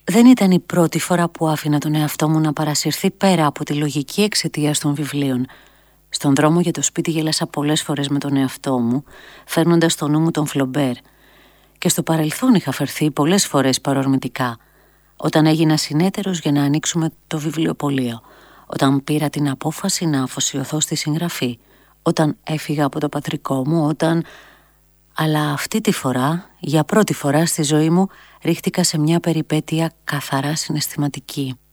Δεν ήταν η πρώτη φορά που άφηνα τον εαυτό μου να παρασυρθεί πέρα από τη λογική εξαιτίας των βιβλίων. Στον δρόμο για το σπίτι γέλασα πολλές φορές με τον εαυτό μου, φέρνοντας στο νου μου τον Φλομπέρ. Και στο παρελθόν είχα φερθεί πολλές φορές παρορμητικά, όταν έγινα συνέτερος για να ανοίξουμε το βιβλιοπωλείο, όταν πήρα την απόφαση να αφοσιωθώ στη συγγραφή, όταν έφυγα από το πατρικό μου, Αλλά αυτή τη φορά, για πρώτη φορά στη ζωή μου, ρίχτηκα σε μια περιπέτεια καθαρά συναισθηματική.